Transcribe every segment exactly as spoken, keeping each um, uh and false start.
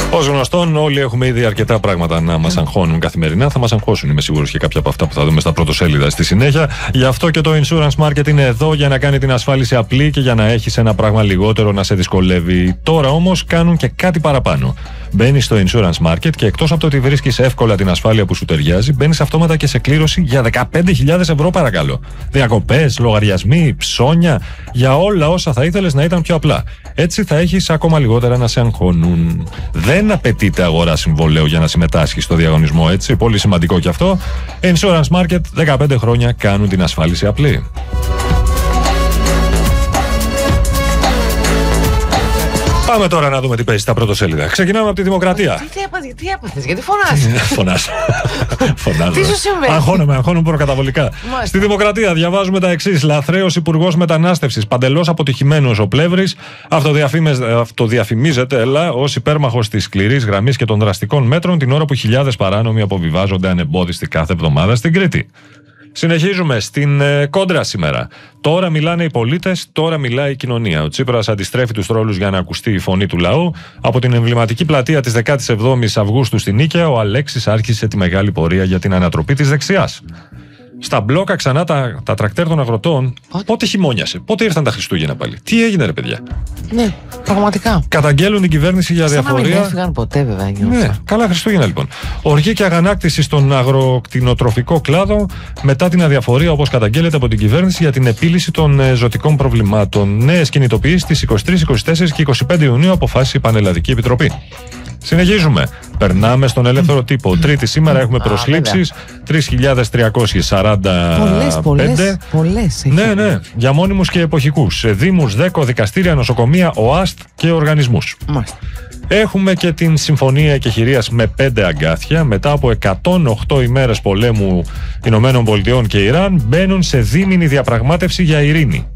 Ως γνωστόν, όλοι έχουμε ήδη αρκετά πράγματα να μας αγχώνουν καθημερινά. Θα μας αγχώσουν, είμαι σίγουρος, και κάποια από αυτά που θα δούμε στα πρωτοσέλιδα στη συνέχεια. Γι' αυτό και το Insurance Market είναι εδώ για να κάνει την ασφάλιση απλή και για να έχεις ένα πράγμα λιγότερο να σε δυσκολεύει. Τώρα όμως κάνουν και κάτι παραπάνω. Μπαίνεις στο Insurance Market και εκτός από το ότι βρίσκεις εύκολα την ασφάλεια που σου ταιριάζει, μπαίνεις αυτόματα και σε κλήρωση για δεκαπέντε χιλιάδες ευρώ, παρακαλώ. Διακοπές, λογαριασμοί, ψώνια, για όλα όσα θα ήθελες να ήταν πιο απλά. Έτσι θα έχεις ακόμα λιγότερα να σε αγχώνουν. Δεν απαιτείται αγορά συμβολέου για να συμμετάσχεις στο διαγωνισμό, έτσι. Πολύ σημαντικό κι αυτό. Insurance Market, δεκαπέντε χρόνια κάνουν την ασφάλιση απλή. Πάμε τώρα να δούμε τι παίζει στα πρωτοσέλιδα. Ξεκινάμε από τη Δημοκρατία. Τι έπαθες, τι έπαθες, γιατί φωνάζεις? Φωνάζω. Φωνάζω. Τι σου συμβαίνει? Αγχώνομαι, αγχώνομαι προκαταβολικά. Στη Δημοκρατία διαβάζουμε τα εξής. Λαθρέος Υπουργός Μετανάστευσης, παντελώς αποτυχημένος ο Πλεύρης, αυτοδιαφημίζεται έλα, ως υπέρμαχος της σκληρής γραμμής και των δραστικών μέτρων, την ώρα που χιλιάδες παράνομοι αποβιβάζονται ανεμπόδιστοι κάθε εβδομάδα στην Κρήτη. Συνεχίζουμε στην ε, κόντρα σήμερα. Τώρα μιλάνε οι πολίτες, τώρα μιλάει η κοινωνία. Ο Τσίπρας αντιστρέφει τους τρόλους για να ακουστεί η φωνή του λαού. Από την εμβληματική πλατεία της δεκάτη εβδόμη Αυγούστου στην Νίκαια, ο Αλέξης άρχισε τη μεγάλη πορεία για την ανατροπή της δεξιάς. Στα μπλόκα ξανά τα, τα τρακτέρ των αγροτών. Πότε? Πότε χειμώνιασε, πότε ήρθαν τα Χριστούγεννα πάλι? Τι έγινε, ρε παιδιά? Ναι, πραγματικά. Καταγγέλουν την κυβέρνηση για Σαν διαφορία. Δεν έφυγαν ποτέ, βέβαια. Ναι, καλά Χριστούγεννα λοιπόν. Οργή και αγανάκτηση στον αγροκτηνοτροφικό κλάδο μετά την αδιαφορία, όπως καταγγέλλεται από την κυβέρνηση, για την επίλυση των ε, ζωτικών προβλημάτων. Νέες κινητοποιήσεις στις είκοσι τρεις, είκοσι τέσσερις και είκοσι πέντε Ιουνίου αποφάσισε η Πανελλαδική Επιτροπή. Συνεχίζουμε. Περνάμε στον ελεύθερο τύπο. Τρίτη σήμερα έχουμε προσλήψεις τρεις χιλιάδες τριακόσιες σαράντα πέντε. Πολλές, πολλές, πολλές. Ναι, ναι. Για μόνιμους και εποχικούς. Σε δήμους, δέκο, δικαστήρια, νοσοκομεία, ΟΑΣΤ και οργανισμούς. Μάλιστα. Έχουμε και την συμφωνία εκεχηρίας με πέντε αγκάθια. Μετά από εκατόν οκτώ ημέρες πολέμου Ηνωμένων Πολιτειών και Ιράν, μπαίνουν σε δίμηνη διαπραγμάτευση για ειρήνη.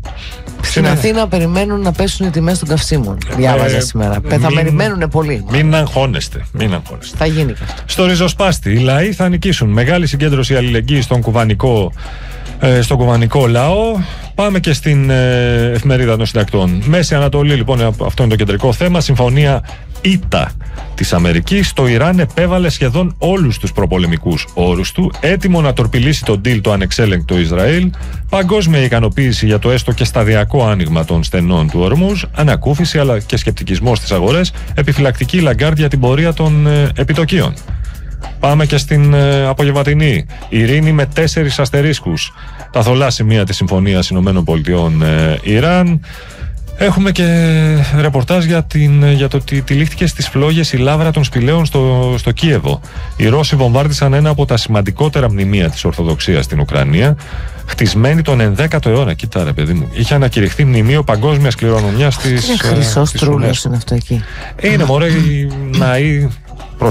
Στην Αθήνα περιμένουν να πέσουν οι τιμές των καυσίμων. Διάβαζα ε, σήμερα. Μην, θα περιμένουν πολύ. Μην αγχώνεστε. Μην αγχώνεστε. Θα γίνει και αυτό. Στο ριζοσπάστη, οι λαοί θα νικήσουν. Μεγάλη συγκέντρωση αλληλεγγύης στον κουβανικό, ε, στον κουβανικό λαό. Πάμε και στην ε, εφημερίδα των συντακτών. Μέση Ανατολή, λοιπόν, αυτό είναι το κεντρικό θέμα. Συμφωνία ΙΤΑ της Αμερικής. Το Ιράν επέβαλε σχεδόν όλους τους προπολεμικούς όρους του, έτοιμο να τορπιλήσει τον deal το ανεξέλεγκτο Ισραήλ. Παγκόσμια ικανοποίηση για το έστω και σταδιακό άνοιγμα των στενών του Ορμούζ. Ανακούφιση αλλά και σκεπτικισμό στις αγορές. Επιφυλακτική Λαγκάρντ για την πορεία των ε, επιτοκίων. Πάμε και στην ε, απογευματινή. Ειρήνη με τέσσερις αστερίσκους. Τα θολά σημεία της Συμφωνίας Ηνωμένων Πολιτειών ε, Ιράν. Έχουμε και ρεπορτάζ για, την, για το ότι τυλίχθηκε στις φλόγες η λάβρα των σπηλαίων στο, στο Κίεβο. Οι Ρώσοι βομβάρδισαν ένα από τα σημαντικότερα μνημεία της Ορθοδοξίας στην Ουκρανία, χτισμένη τον ενδέκατο αιώνα. Κοίτα ρε παιδί μου, είχε ανακηρυχθεί μνημείο παγκόσμιας κληρονομιάς της. Είναι χρυσός τρούλος είναι αυτό εκεί. Είναι μωρέ οι ναοί